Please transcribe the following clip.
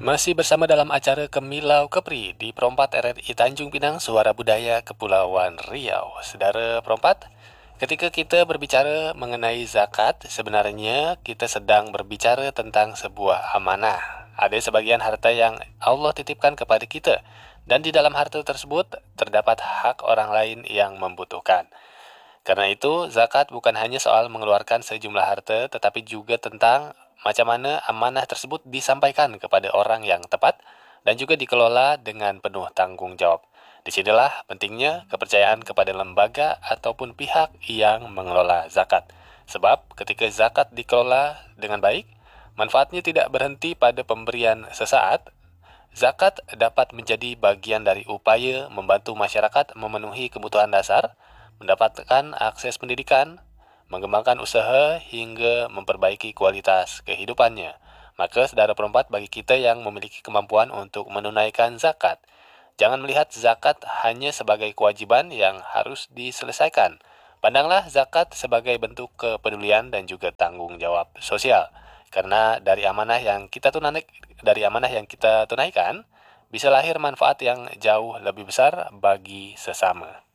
Masih bersama dalam acara Kemilau Kepri di Perompat RRI Tanjung Pinang, Suara Budaya Kepulauan Riau. Saudara Perompat, ketika kita berbicara mengenai zakat, sebenarnya kita sedang berbicara tentang sebuah amanah. Ada sebagian harta yang Allah titipkan kepada kita, dan di dalam harta tersebut terdapat hak orang lain yang membutuhkan. Karena itu, zakat bukan hanya soal mengeluarkan sejumlah harta, tetapi juga tentang macam mana amanah tersebut disampaikan kepada orang yang tepat dan juga dikelola dengan penuh tanggung jawab. Disinilah pentingnya kepercayaan kepada lembaga ataupun pihak yang mengelola zakat. Sebab ketika zakat dikelola dengan baik, manfaatnya tidak berhenti pada pemberian sesaat. Zakat dapat menjadi bagian dari upaya membantu masyarakat memenuhi kebutuhan dasar, mendapatkan akses pendidikan, mengembangkan usaha hingga memperbaiki kualitas kehidupannya. Maka saudara perempat, bagi kita yang memiliki kemampuan untuk menunaikan zakat, jangan melihat zakat hanya sebagai kewajiban yang harus diselesaikan. Pandanglah zakat sebagai bentuk kepedulian dan juga tanggung jawab sosial. Karena dari amanah yang kita tunaikan, bisa lahir manfaat yang jauh lebih besar bagi sesama.